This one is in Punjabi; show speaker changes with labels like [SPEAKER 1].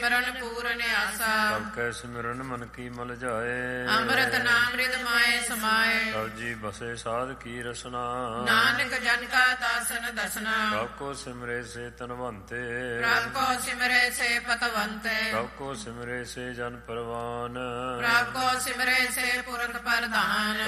[SPEAKER 1] ਸਿਮਰਨ ਪੂਰਨ ਆਸਾ।
[SPEAKER 2] ਸਭ ਕੈ ਸਿਮਰਨ ਮਨ ਕੀ ਮਲ ਜਾਏ।
[SPEAKER 1] ਅੰਮ੍ਰਿਤ ਨਾਮ ਰਿਦ ਮਾਏ ਸਮਾਏ।
[SPEAKER 2] ਸਭ ਜੀ ਬਸੇ ਸਾਧ ਕੀ ਰਸਨਾ।
[SPEAKER 1] ਨਾਨਕ ਜਨ ਕਾ ਦਾਸਨ ਦਸਨਾ।
[SPEAKER 2] ਸਭ ਕੋ ਸਿਮਰੇ ਸੇ ਤਨਵੰਤੇ।
[SPEAKER 1] ਪ੍ਰਭ ਕੋ ਸਿਮਰੇ ਸੇ ਪਤਵੰਤੇ।
[SPEAKER 2] ਸਭ ਕੋ ਸਿਮਰੇ ਸੇ ਜਨ ਪਰਵਾਨ।
[SPEAKER 1] ਪ੍ਰਭ ਕੋ ਸਿਮਰੇ ਸੇ ਪੁਰਖ ਪ੍ਰਧਾਨ।